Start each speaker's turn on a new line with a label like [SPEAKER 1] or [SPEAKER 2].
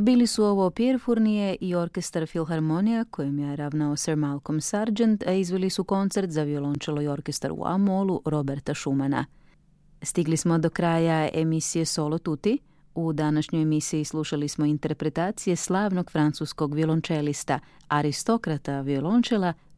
[SPEAKER 1] Bili su ovo Pierre Fournier i orkestar Filharmonija kojim je ravnao Sir Malcolm Sargent, a izveli su koncert za violončelo i orkestar u A-molu Roberta Schumana. Stigli smo do kraja emisije Solo Tutti. U današnjoj emisiji slušali smo interpretacije slavnog francuskog violončelista, aristokrata violončela